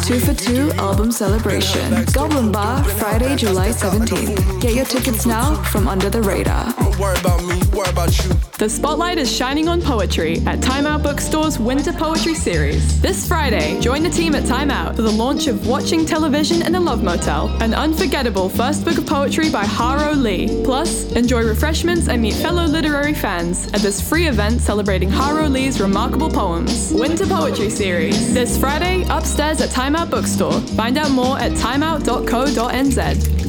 2 for 2 album celebration. Goblin Bar, Friday, July 17th. Get your tickets now from Under the Radar. Don't worry about me, worry about you. The spotlight is shining on poetry at Time Out Bookstore's Winter Poetry Series. This Friday, join the team at Time Out for the launch of Watching Television in a Love Motel, an unforgettable first book of poetry by Haro Lee. Plus, enjoy refreshments and meet fellow literary fans at this free event celebrating Haro Lee's remarkable poems. Winter Poetry Series. This Friday, upstairs at Time Out Bookstore. Find out more at timeout.co.nz.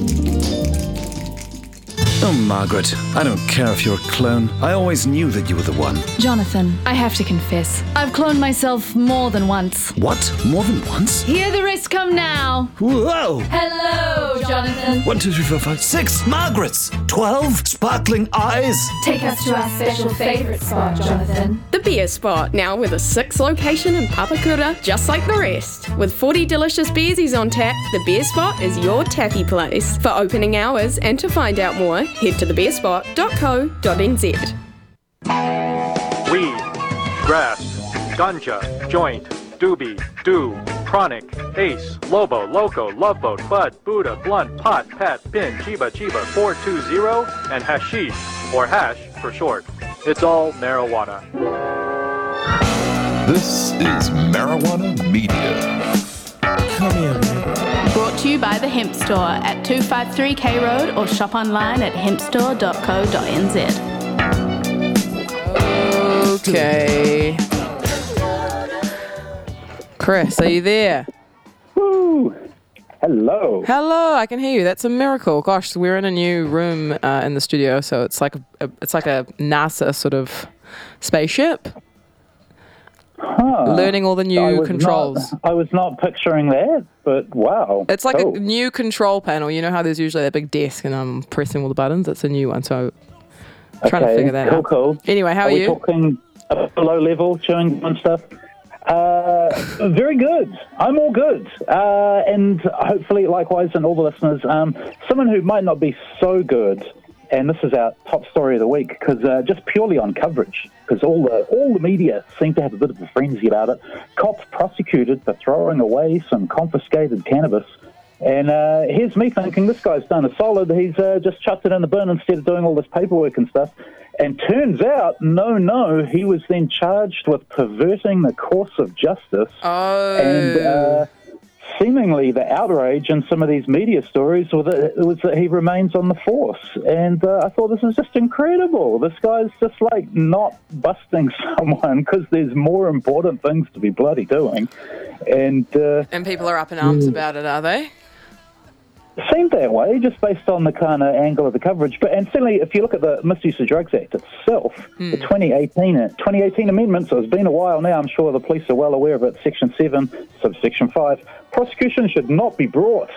Oh, Margaret, I don't care if you're a clone. I always knew that you were the one. Jonathan, I have to confess, I've cloned myself more than once. What? More than once? Here the rest come now. Whoa! Hello, Jonathan. 1, 2, 3, 4, 5, 6 Margarets! 12 sparkling eyes! Take us to our special favourite spot, Jonathan. The beer spot, now with a 6th location in Papakura, just like the rest. With 40 delicious beersies on tap, the beer spot is your tappy place. For opening hours and to find out more, head to thebeerspot.co.nz. Weed, grass, ganja, joint, doobie, do, chronic, ace, lobo, loco, loveboat, bud, buddha, blunt, pot, pat, pin, chiba, 420, and hashish, or hash for short. It's all marijuana. This is Marijuana Media. Come here, man. Brought to you by The Hemp Store at 253 K Road or shop online at hempstore.co.nz. Okay. Chris, are you there? Woo! Hello. Hello, I can hear you. That's a miracle. Gosh, we're in a new room in the studio, so it's like a NASA sort of spaceship. Learning all the new controls. I was not picturing that, but wow. It's like a new control panel. You know how there's usually that big desk and I'm pressing all the buttons? It's a new one, so I'm trying to figure that out. Cool. Anyway, how are you? Are we talking below level, chewing and stuff? Very good. I'm all good. And hopefully, likewise, and all the listeners, someone who might not be so good, and this is our top story of the week, because just purely on coverage, because all the media seem to have a bit of a frenzy about it. Cops prosecuted for throwing away some confiscated cannabis. And here's me thinking, this guy's done a solid. He's just chucked it in the bin instead of doing all this paperwork and stuff. And turns out, no, he was then charged with perverting the course of justice. Oh. And seemingly the outrage in some of these media stories was that he remains on the force. And I thought, this is just incredible. This guy's just like not busting someone because there's more important things to be bloody doing. And people are up in arms about it, are they? Seemed that way, just based on the kind of angle of the coverage. And certainly, if you look at the Misuse of Drugs Act itself, the 2018 amendments, so it's been a while now, I'm sure the police are well aware of it, Section 7, Subsection 5, prosecution should not be brought,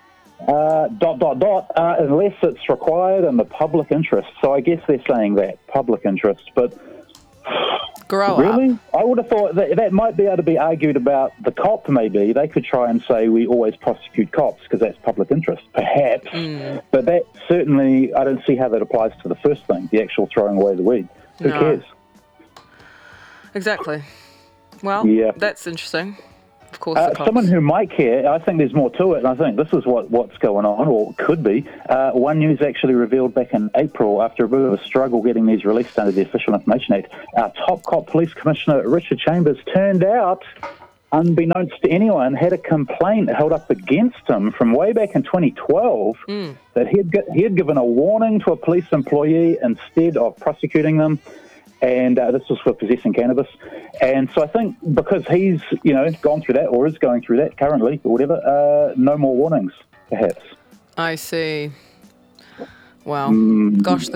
unless it's required in the public interest. So I guess they're saying that, public interest, but... Really? I would have thought that might be able to be argued about the cop, maybe. They could try and say we always prosecute cops because that's public interest, perhaps. But that certainly, I don't see how that applies to the first thing, the actual throwing away the weed. Who cares? Exactly. Well, that's interesting. Of course, someone who might care, I think there's more to it, and I think this is what's going on, or could be. One News actually revealed back in April, after a bit of a struggle getting these released under the Official Information Act, our top cop police commissioner, Richard Chambers, turned out, unbeknownst to anyone, had a complaint held up against him from way back in 2012 that he had given a warning to a police employee instead of prosecuting them. And this was for possessing cannabis. And so I think because he's, gone through that or is going through that currently or whatever, no more warnings, perhaps. I see. Well, gosh,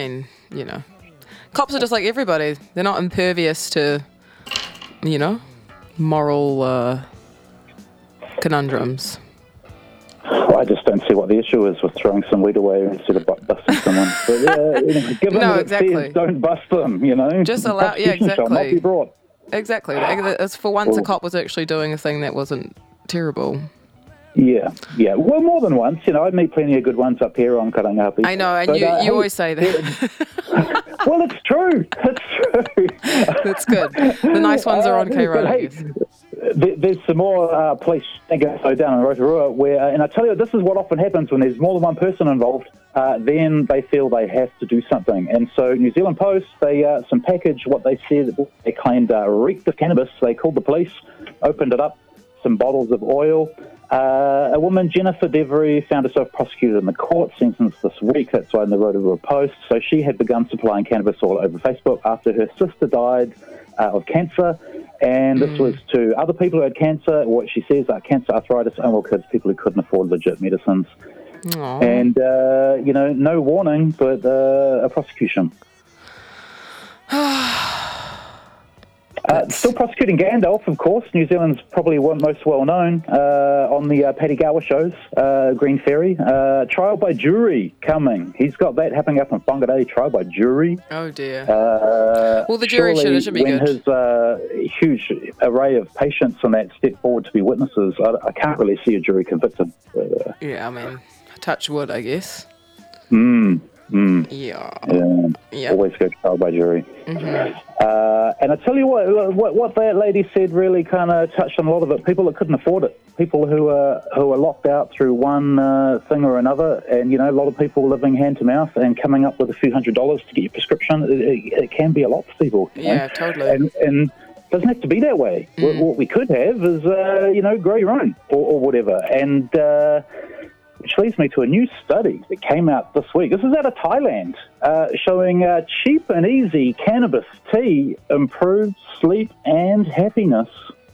cops are just like everybody. They're not impervious to, moral conundrums. I just don't see what the issue is with throwing some weed away instead of busting someone. But, given that it says don't bust them, Just allow, exactly. Shall not be brought. Exactly. It's for once a cop was actually doing a thing that wasn't terrible. Yeah. Well, more than once. I meet plenty of good ones up here on Karangahape. I know, and you always say that. Well, it's true. That's good. The nice ones are on K Road. There's some more police go down in Rotorua where, and I tell you, this is what often happens when there's more than one person involved. Then they feel they have to do something. And so New Zealand Post, some package, what they said, they claimed reeked of cannabis. They called the police, opened it up, some bottles of oil. A woman, Jennifer Devery, found herself prosecuted in the court, sentenced this week. That's why in the Rotorua Post. So she had begun supplying cannabis all over Facebook after her sister died of cancer. And this was to other people who had cancer, what she says are cancer, arthritis, unwell kids, people who couldn't afford legit medicines. Aww. And, no warning, but a prosecution. Still prosecuting Gandalf, of course. New Zealand's probably most well known on the Paddy Gower shows, Green Ferry. Trial by jury coming. He's got that happening up in Whangarei, trial by jury. Oh, dear. Well, the jury should be when good. His huge array of patients and that step forward to be witnesses, I can't really see a jury convicted. Yeah, I mean, touch wood, I guess. Yeah. Always go trial by jury. And I tell you what that lady said really kind of touched on a lot of it. People that couldn't afford it, people who are locked out through one thing or another, and a lot of people living hand to mouth and coming up with a few $100s to get your prescription. It can be a lot for people. Yeah, totally. And it doesn't have to be that way. What we could have is grow your own or whatever. And which leads me to a new study that came out this week. This is out of Thailand, showing cheap and easy cannabis tea improves sleep and happiness.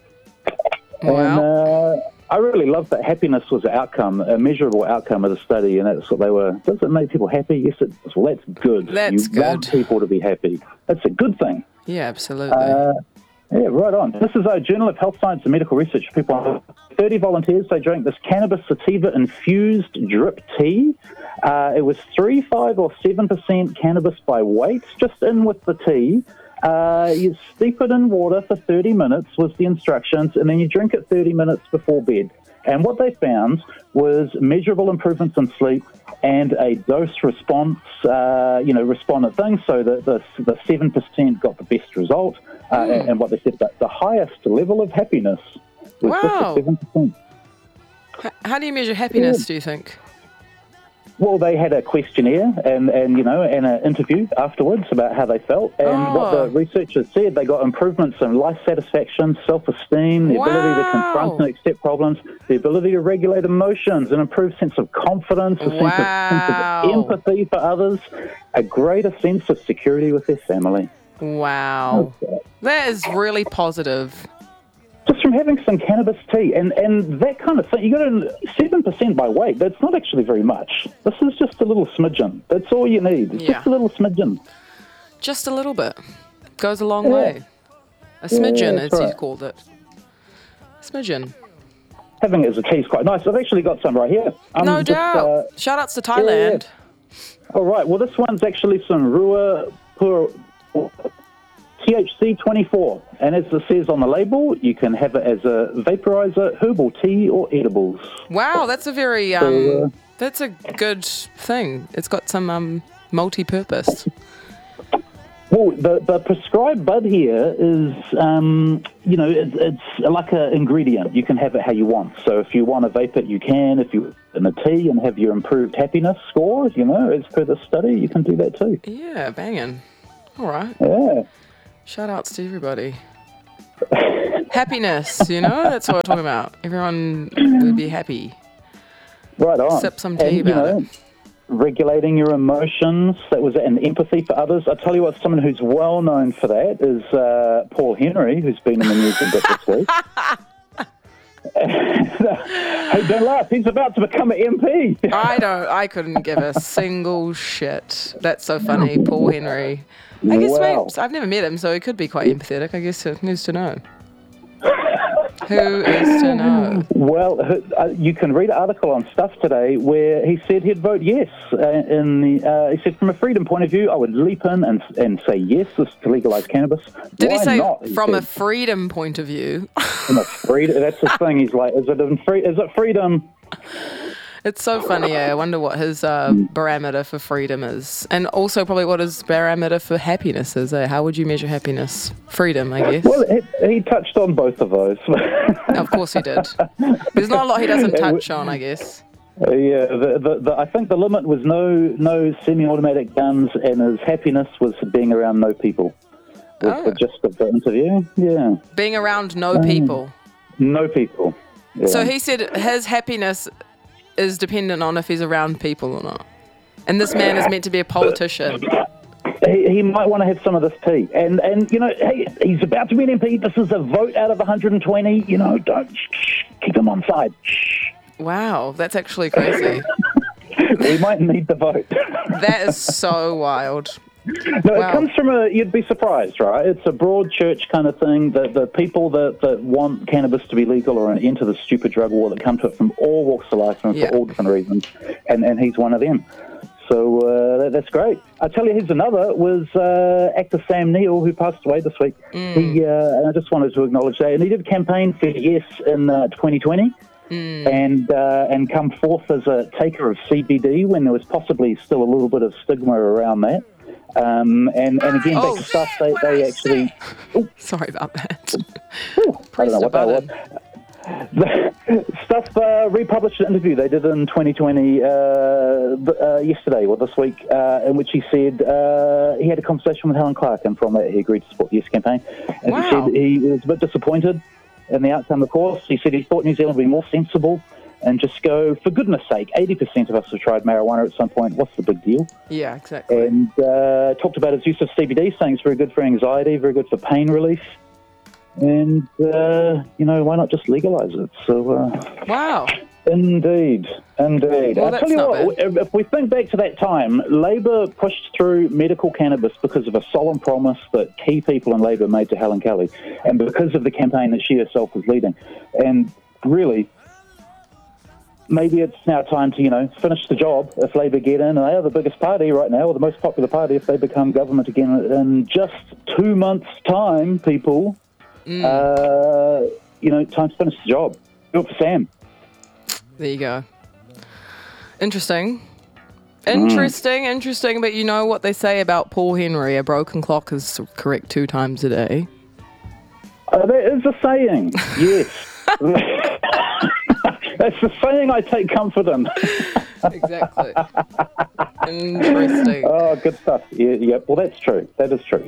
Wow. And I really love that happiness was an outcome, a measurable outcome of the study, and that's what they were. Does it make people happy? Yes, it does. Well, that's good. That's you want people to be happy. That's a good thing. Yeah, absolutely. Yeah, right on. This is a Journal of Health Science and Medical Research. People, 30 volunteers, they drank this cannabis sativa-infused drip tea. It was 3, 5, or 7% cannabis by weight, just in with the tea. You steep it in water for 30 minutes was the instructions, and then you drink it 30 minutes before bed. And what they found was measurable improvements in sleep and a dose response, respondent thing. So the 7% got the best result. And what they said, that the highest level of happiness was Wow. just 7%. How do you measure happiness, do you think? Well, they had a questionnaire and an interview afterwards about how they felt. And what the researchers said, they got improvements in life satisfaction, self-esteem, the ability to confront and accept problems, the ability to regulate emotions, an improved sense of confidence, a sense of empathy for others, a greater sense of security with their family. Wow. That is really positive. Just from having some cannabis tea and that kind of thing. You got 7% by weight. That's not actually very much. This is just a little smidgen. That's all you need. It's just a little smidgen. Just a little bit. Goes a long way. A smidgen, as you called it. Smidgen. Having it as a tea is quite nice. I've actually got some right here. No doubt. Shout outs to Thailand. All right. Well, this one's actually some Rua Pura THC 24, and as it says on the label, you can have it as a vaporizer, herbal tea, or edibles. Wow, that's a very that's a good thing. It's got some multi-purpose. Well, the prescribed bud here is, it's like an ingredient. You can have it how you want. So if you want to vape it, you can. If you in a tea and have your improved happiness score, as per the study, you can do that too. Yeah, banging. All right. Yeah. Shout outs to everybody. Happiness, that's what we're talking about. Everyone would be happy. Right on. Sip some tea about it. Regulating your emotions, that was it, and empathy for others. I tell you what, someone who's well known for that is Paul Henry, who's been in the news a bit this week. Hey, don't laugh. He's about to become an MP. I couldn't give a single shit. That's so funny, Paul Henry. I guess I've never met him, so he could be quite empathetic. I guess who's to know? Who is to know? Well, you can read an article on Stuff Today where he said he'd vote yes. He said, from a freedom point of view, I would leap in and say yes to legalise cannabis. Did Why he say not? from a freedom point of view? From a freedom, that's the thing. He's like, is it freedom? It's so funny, I wonder what his barometer for freedom is. And also probably what his barometer for happiness is. How would you measure happiness? Freedom, I guess. Well, he touched on both of those. Of course he did. There's not a lot he doesn't touch on, I guess. Yeah, I think the limit was no semi-automatic guns, and his happiness was being around no people. Was the gist of the interview, yeah. Being around no people. No people. Yeah. So he said his happiness is dependent on if he's around people or not. And this man is meant to be a politician. He might want to have some of this tea. And you know, hey, he's about to be an MP. This is a vote out of 120. You know, don't keep him on side. Wow, that's actually crazy. We might need the vote. That is so wild. No, It comes from you'd be surprised, right? It's a broad church kind of thing. The people that want cannabis to be legal or enter the stupid drug war that come to it from all walks of life and for all different reasons. And he's one of them. So that's great. I tell you, here's another, was actor Sam Neill, who passed away this week. He, and I just wanted to acknowledge that. And he did campaign for Yes in 2020. And come forth as a taker of CBD when there was possibly still a little bit of stigma around that. And again, back to stuff they actually... Sorry about that. I don't know what that was. Stuff republished an interview they did in 2020 yesterday or this week, in which he said he had a conversation with Helen Clark, and from that he agreed to support the Yes campaign. And he said he was a bit disappointed in the outcome, of course. He said he thought New Zealand would be more sensible and just go, for goodness sake, 80% of us have tried marijuana at some point. What's the big deal? Yeah, exactly. And talked about his use of CBD, saying it's very good for anxiety, very good for pain relief. And, you know, why not just legalise it? So, wow. Indeed. Well, I'll tell you what, if we think back to that time, Labour pushed through medical cannabis because of a solemn promise that key people in Labour made to Helen Kelly, and because of the campaign that she herself was leading. And really, maybe it's now time to, you know, finish the job if Labour get in. And they are the biggest party right now, or the most popular party if they become government again in just 2 months' time, people. You know, time to finish the job. Do it for Sam. There you go. Interesting, but you know what they say about Paul Henry, a broken clock is correct 2 times a day. That is a saying, yes. That's the saying I take comfort in. Exactly. Interesting. Oh, good stuff. Yeah, well, that's true. That is true.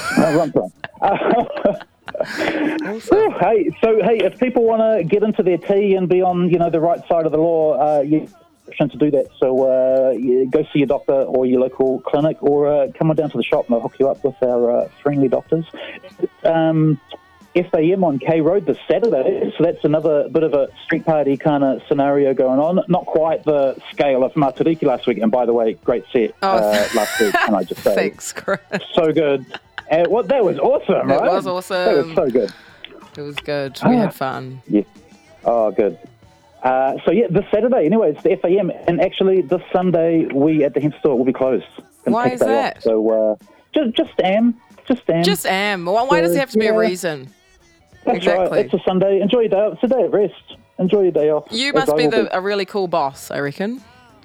Awesome. Hey, if people want to get into their tea and be on, you know, the right side of the law, you have to do that. So go see your doctor or your local clinic, or come on down to the shop and they'll hook you up with our friendly doctors. FAM on K Road this Saturday, so that's another bit of a street party kind of scenario going on. Not quite the scale of Matariki last week, and by the way, great set last week, can I just say. Thanks, Chris. So good. That was awesome, right? It was awesome. That was so good. It was good. We had fun. Yeah. Oh, good. So, yeah, this Saturday, anyway, it's the FAM, and actually this Sunday, we at the hemp store will be closed. Why is that? Off. So, just am. Just am. Well, why does there have to be a reason? That's exactly. Right. It's a Sunday. Enjoy your day off. It's a day of rest. Enjoy your day off. You must be a really cool boss, I reckon.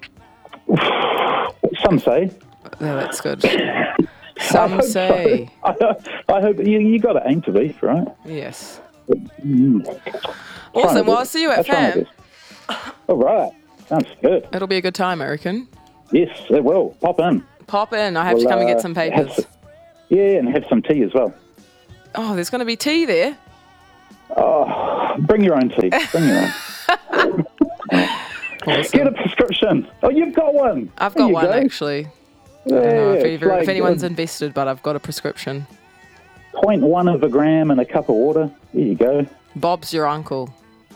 Some say. Yeah, that's good. Some say. So. I hope you got to aim to be, right? Yes. Awesome. Well, I'll see you at FAM. All right. Sounds good. It'll be a good time, I reckon. Yes, it will. Pop in. I have to come and get some papers. And have some tea as well. Oh, there's going to be tea there. Oh, bring your own tea. Bring your own. Awesome. Get a prescription. Oh, you've got one. I've got one, actually. Yeah, I don't know if anyone's invested, but I've got a prescription. 0.1 of a gram in a cup of water. There you go. Bob's your uncle.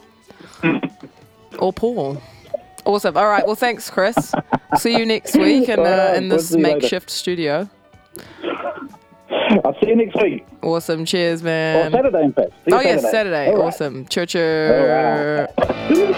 Or Paul. Awesome. All right. Well, thanks, Chris. See you next week in this makeshift studio. I'll see you next week. Awesome. Cheers, man. Or Saturday, in fact. Yes, Saturday. Awesome. Choo-choo. All right.